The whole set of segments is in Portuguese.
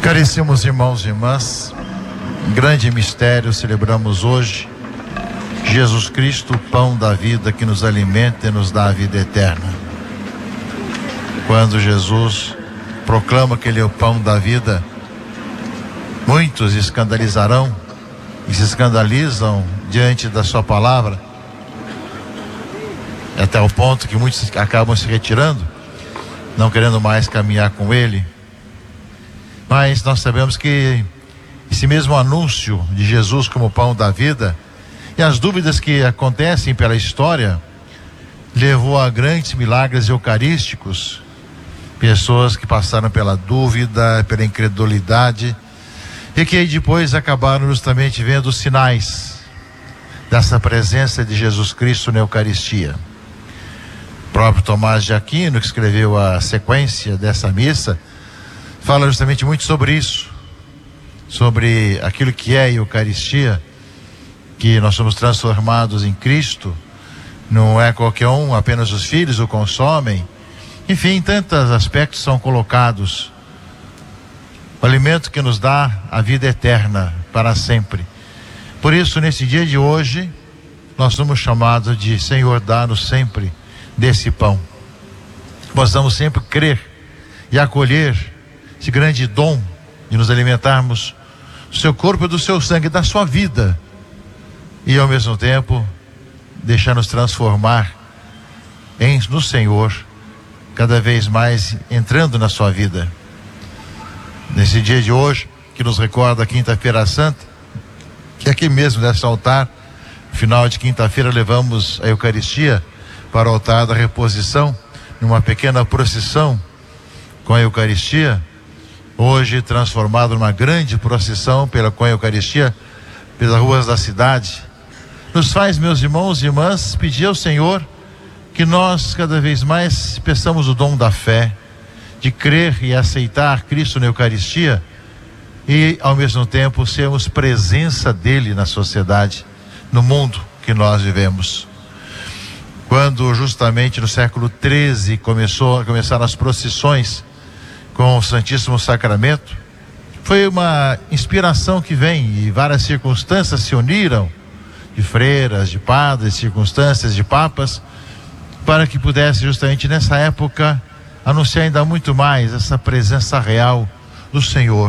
Caríssimos irmãos e irmãs, grande mistério celebramos hoje. Jesus Cristo, o pão da vida que nos alimenta e nos dá a vida eterna. Quando Jesus proclama que Ele é o pão da vida, muitos escandalizarão e se escandalizam diante da sua palavra, até o ponto que muitos acabam se retirando, não querendo mais caminhar com Ele. Mas nós sabemos que esse mesmo anúncio de Jesus como pão da vida e as dúvidas que acontecem pela história levou a grandes milagres eucarísticos, pessoas que passaram pela dúvida, pela incredulidade e que depois acabaram justamente vendo os sinais dessa presença de Jesus Cristo na Eucaristia. O próprio Tomás de Aquino, que escreveu a sequência dessa missa, fala justamente muito sobre isso, sobre aquilo que é a Eucaristia, que nós somos transformados em Cristo, não é qualquer um, apenas os filhos o consomem. Enfim, tantos aspectos são colocados. O alimento que nos dá a vida eterna para sempre. Por isso, nesse dia de hoje, nós somos chamados de Senhor, dá-nos sempre desse pão. Possamos sempre crer e acolher esse grande dom de nos alimentarmos do seu corpo e do seu sangue, da sua vida, e ao mesmo tempo deixar-nos transformar no Senhor, cada vez mais entrando na sua vida. Nesse dia de hoje, que nos recorda a Quinta-feira Santa, que aqui mesmo nesse altar, no final de quinta-feira, levamos a Eucaristia para o altar da reposição, numa pequena procissão com a Eucaristia, hoje transformado numa grande procissão com a Eucaristia pelas ruas da cidade. Nos faz, meus irmãos e irmãs, pedir ao Senhor que nós cada vez mais peçamos o dom da fé, de crer e aceitar Cristo na Eucaristia e ao mesmo tempo sermos presença dele na sociedade, no mundo que nós vivemos. Quando justamente no século XIII começaram as procissões com o Santíssimo Sacramento, foi uma inspiração que vem e várias circunstâncias se uniram, de freiras, de padres, circunstâncias de papas, para que pudesse justamente nessa época anunciar ainda muito mais essa presença real do Senhor.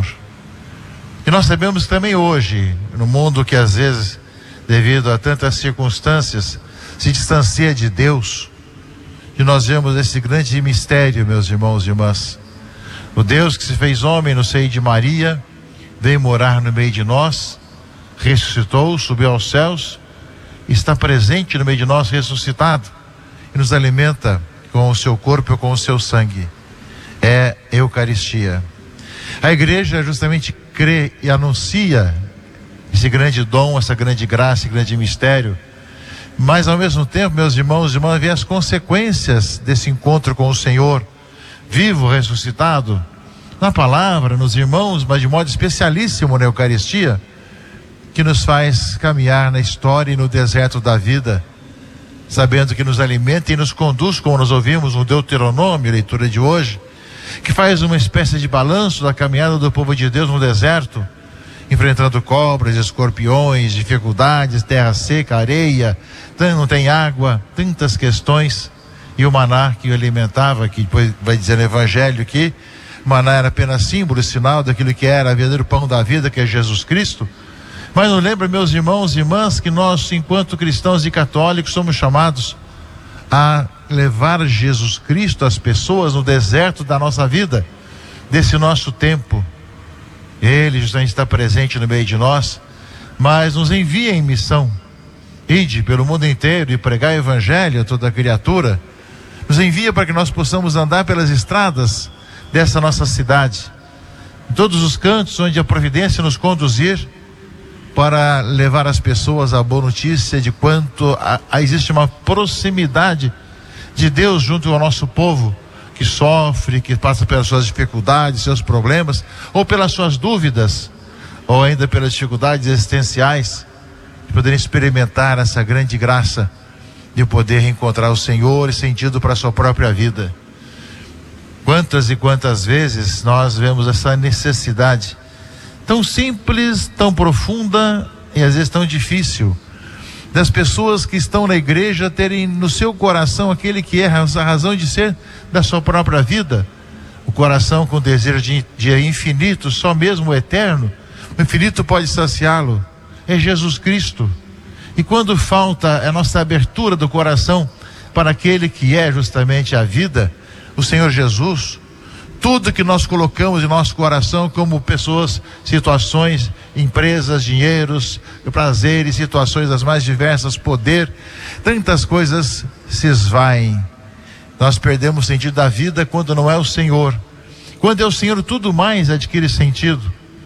E nós sabemos que também hoje, no mundo que às vezes, devido a tantas circunstâncias, se distancia de Deus, e nós vemos esse grande mistério, meus irmãos e irmãs. O Deus que se fez homem no seio de Maria, veio morar no meio de nós, ressuscitou, subiu aos céus, está presente no meio de nós ressuscitado, e nos alimenta com o seu corpo e com o seu sangue. É Eucaristia. A igreja justamente crê e anuncia esse grande dom, essa grande graça, esse grande mistério, mas ao mesmo tempo, meus irmãos e irmãs, vê as consequências desse encontro com o Senhor vivo, ressuscitado, na palavra, nos irmãos, mas de modo especialíssimo na Eucaristia, que nos faz caminhar na história e no deserto da vida, sabendo que nos alimenta e nos conduz, como nós ouvimos no Deuteronômio, leitura de hoje, que faz uma espécie de balanço da caminhada do povo de Deus no deserto, enfrentando cobras, escorpiões, dificuldades, terra seca, areia, não tem água, tantas questões. E o maná que o alimentava, que depois vai dizer no Evangelho que o maná era apenas símbolo, sinal daquilo que era o verdadeiro pão da vida, que é Jesus Cristo. Mas não lembra, meus irmãos e irmãs, que nós, enquanto cristãos e católicos, somos chamados a levar Jesus Cristo às pessoas no deserto da nossa vida, desse nosso tempo. Ele justamente está presente no meio de nós, mas nos envia em missão. Ide pelo mundo inteiro e pregar o Evangelho a toda criatura. Nos envia para que nós possamos andar pelas estradas dessa nossa cidade, em todos os cantos onde a providência nos conduzir, para levar as pessoas a boa notícia de quanto existe uma proximidade de Deus junto ao nosso povo, que sofre, que passa pelas suas dificuldades, seus problemas, ou pelas suas dúvidas, ou ainda pelas dificuldades existenciais, de poderem experimentar essa grande graça de poder reencontrar o Senhor e sentido para a sua própria vida. Quantas e quantas vezes nós vemos essa necessidade tão simples, tão profunda e às vezes tão difícil, das pessoas que estão na igreja terem no seu coração aquele que é a razão de ser da sua própria vida, o coração com desejo de infinito, só mesmo o eterno, o infinito pode saciá-lo, é Jesus Cristo. E quando falta a nossa abertura do coração para aquele que é justamente a vida, o Senhor Jesus, tudo que nós colocamos em nosso coração como pessoas, situações, empresas, dinheiros, prazeres, situações das mais diversas, poder, tantas coisas se esvaem. Nós perdemos o sentido da vida quando não é o Senhor. Quando é o Senhor, tudo mais adquire sentido.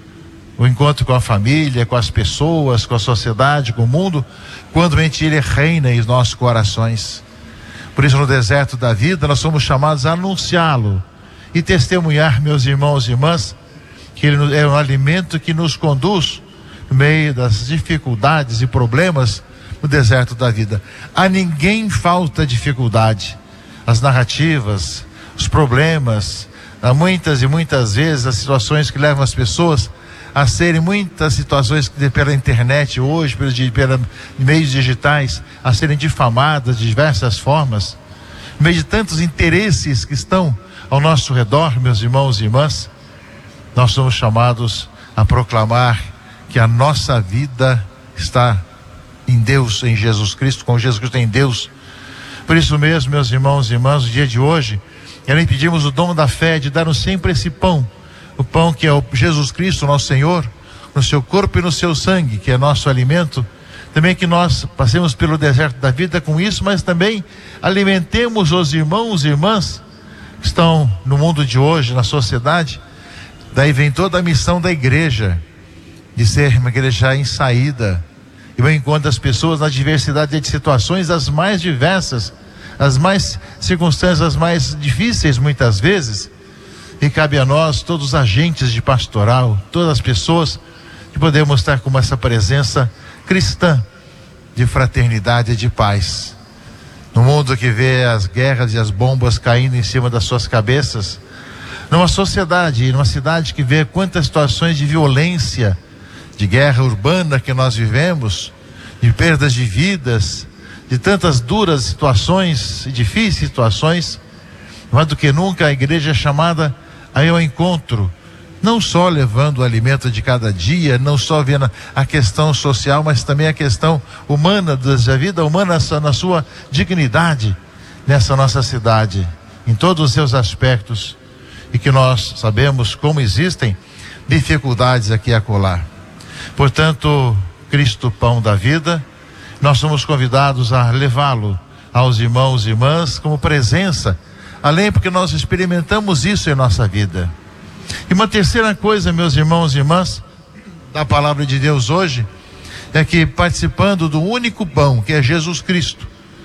O encontro com a família, com as pessoas, com a sociedade, com o mundo, quando realmente Ele reina em nossos corações. Por isso, no deserto da vida, nós somos chamados a anunciá-lo e testemunhar, meus irmãos e irmãs, que Ele é um alimento que nos conduz no meio das dificuldades e problemas no deserto da vida. A ninguém falta dificuldade. As narrativas, os problemas, há muitas e muitas vezes as situações que levam as pessoas a serem, muitas situações que pela internet hoje, pelos meios digitais, a serem difamadas de diversas formas, no meio de tantos interesses que estão ao nosso redor, meus irmãos e irmãs, nós somos chamados a proclamar que a nossa vida está em Deus, em Jesus Cristo, com Jesus Cristo em Deus. Por isso mesmo, meus irmãos e irmãs, no dia de hoje, nós pedimos o dom da fé de dar-nos sempre esse pão, o pão que é o Jesus Cristo, nosso Senhor, no seu corpo e no seu sangue, que é nosso alimento. Também que nós passemos pelo deserto da vida com isso, mas também alimentemos os irmãos e irmãs que estão no mundo de hoje, na sociedade. Daí vem toda a missão da igreja, de ser uma igreja em saída, e vai encontrar as pessoas na diversidade de situações as mais diversas, as mais circunstâncias as mais difíceis muitas vezes, e cabe a nós, todos os agentes de pastoral, todas as pessoas que podemos estar com essa presença cristã de fraternidade e de paz. No mundo que vê as guerras e as bombas caindo em cima das suas cabeças, numa sociedade, numa cidade que vê quantas situações de violência, de guerra urbana que nós vivemos, de perdas de vidas, de tantas duras situações e difíceis situações, mais do que nunca a igreja é chamada a ir ao encontro, não só levando o alimento de cada dia, não só vendo a questão social, mas também a questão humana, da vida humana na sua dignidade, nessa nossa cidade, em todos os seus aspectos, e que nós sabemos como existem dificuldades aqui e acolá. Portanto, Cristo, pão da vida, nós somos convidados a levá-lo aos irmãos e irmãs como presença, além porque nós experimentamos isso em nossa vida. E uma terceira coisa, meus irmãos e irmãs, da palavra de Deus hoje, é que participando do único pão, que é Jesus Cristo,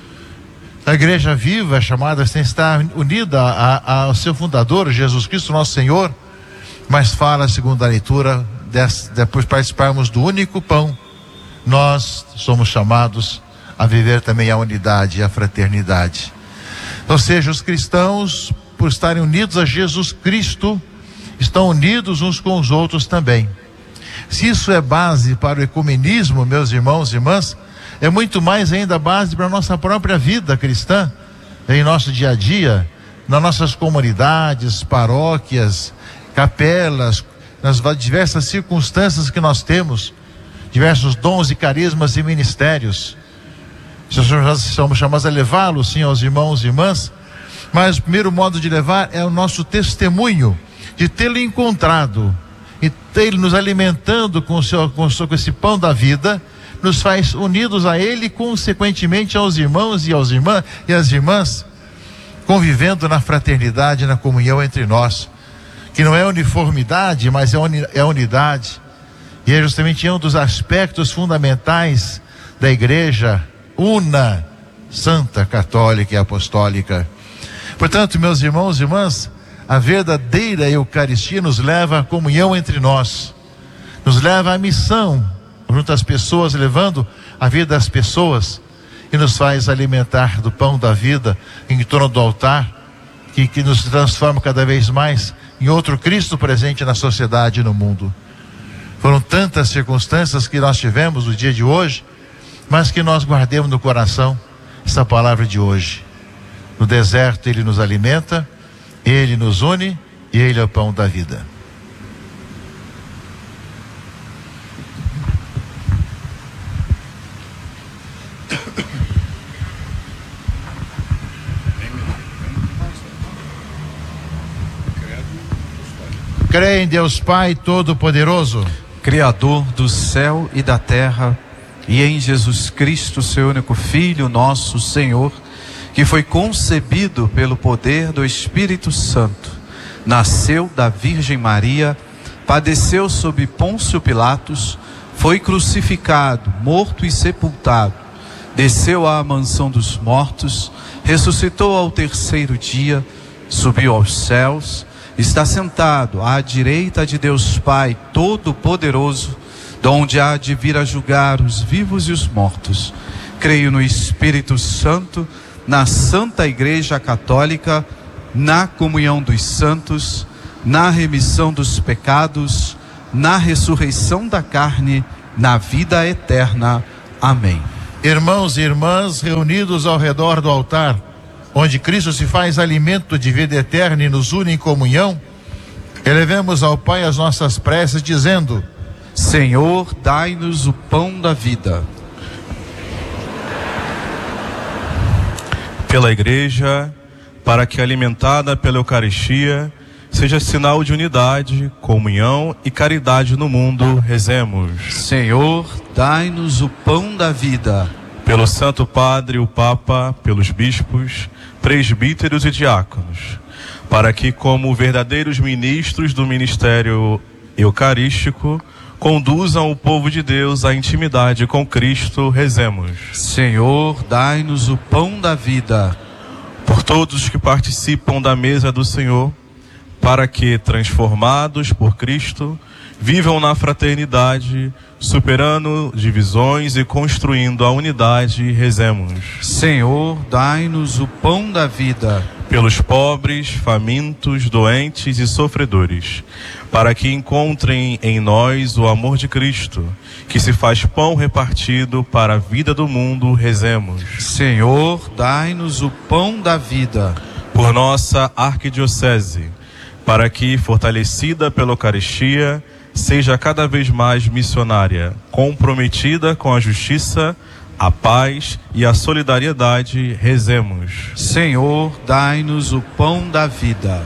a igreja viva é chamada a estar unida ao seu fundador, Jesus Cristo, nosso Senhor, mas fala, segundo a leitura, depois participarmos do único pão, nós somos chamados a viver também a unidade e a fraternidade. Ou seja, os cristãos, por estarem unidos a Jesus Cristo, estão unidos uns com os outros também. Se isso é base para o ecumenismo, meus irmãos e irmãs, é muito mais ainda base para a nossa própria vida cristã, em nosso dia a dia, nas nossas comunidades, paróquias, capelas, nas diversas circunstâncias que nós temos, diversos dons e carismas e ministérios. Somos chamados a levá-los, sim, aos irmãos e irmãs, mas o primeiro modo de levar é o nosso testemunho, de tê-lo encontrado, e tê-lo nos alimentando com esse pão da vida, nos faz unidos a Ele, consequentemente aos irmãos e às irmãs, convivendo na fraternidade, na comunhão entre nós, que não é uniformidade, mas é unidade, e é justamente um dos aspectos fundamentais da igreja una, santa, católica e apostólica. Portanto, meus irmãos e irmãs, a verdadeira Eucaristia nos leva à comunhão entre nós, nos leva à missão junto às pessoas, levando a vida das pessoas, e nos faz alimentar do pão da vida em torno do altar, que nos transforma cada vez mais em outro Cristo presente na sociedade e no mundo. Foram tantas circunstâncias que nós tivemos no dia de hoje, mas que nós guardemos no coração essa palavra de hoje. No deserto Ele nos alimenta, Ele nos une e Ele é o pão da vida. Creio em Deus Pai Todo-Poderoso, Criador do céu e da terra, e em Jesus Cristo, seu único Filho, nosso Senhor, que foi concebido pelo poder do Espírito Santo, nasceu da Virgem Maria, padeceu sob Pôncio Pilatos, foi crucificado, morto e sepultado, desceu à mansão dos mortos, ressuscitou ao terceiro dia, subiu aos céus, está sentado à direita de Deus Pai Todo-Poderoso, donde há de vir a julgar os vivos e os mortos. Creio no Espírito Santo, na Santa Igreja Católica, na comunhão dos santos, na remissão dos pecados, na ressurreição da carne, na vida eterna. Amém. Irmãos e irmãs reunidos ao redor do altar, onde Cristo se faz alimento de vida eterna e nos une em comunhão, elevemos ao Pai as nossas preces dizendo: Senhor, dai-nos o pão da vida. Pela Igreja, para que, alimentada pela Eucaristia, seja sinal de unidade, comunhão e caridade no mundo, rezemos. Senhor, dai-nos o pão da vida. Pelo Santo Padre, o Papa, pelos bispos, presbíteros e diáconos, para que, como verdadeiros ministros do ministério eucarístico, conduzam o povo de Deus à intimidade com Cristo, rezemos. Senhor, dai-nos o pão da vida. Por todos que participam da mesa do Senhor, para que, transformados por Cristo, vivam na fraternidade, superando divisões e construindo a unidade, rezemos. Senhor, dai-nos o pão da vida. Pelos pobres, famintos, doentes e sofredores, para que encontrem em nós o amor de Cristo, que se faz pão repartido para a vida do mundo, rezemos. Senhor, dai-nos o pão da vida. Por nossa arquidiocese, para que, fortalecida pela Eucaristia, seja cada vez mais missionária, comprometida com a justiça, a paz e a solidariedade, rezemos. Senhor, dai-nos o pão da vida.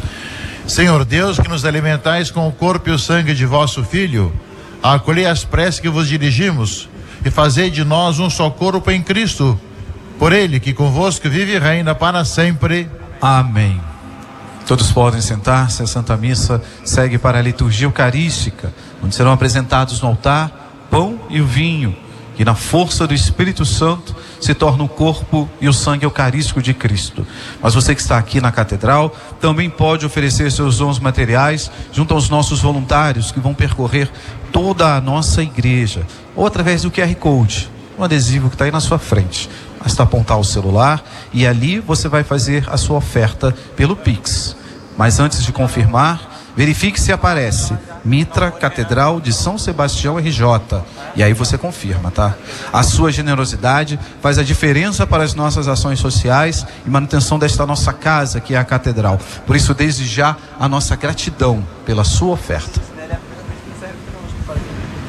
Senhor Deus, que nos alimentais com o corpo e o sangue de vosso Filho, acolhei as preces que vos dirigimos e fazei de nós um só corpo em Cristo. Por Ele, que convosco vive e reina para sempre. Amém. Todos podem sentar-se. A Santa Missa segue para a liturgia eucarística, onde serão apresentados no altar pão e o vinho, que na força do Espírito Santo se torna o corpo e o sangue eucarístico de Cristo. Mas você que está aqui na catedral também pode oferecer seus dons materiais junto aos nossos voluntários que vão percorrer toda a nossa igreja, ou através do QR Code, um adesivo que está aí na sua frente. Basta apontar o celular e ali você vai fazer a sua oferta pelo Pix. Mas antes de confirmar, verifique se aparece Mitra Catedral de São Sebastião RJ. E aí você confirma, tá? A sua generosidade faz a diferença para as nossas ações sociais e manutenção desta nossa casa, que é a Catedral. Por isso, desde já, a nossa gratidão pela sua oferta.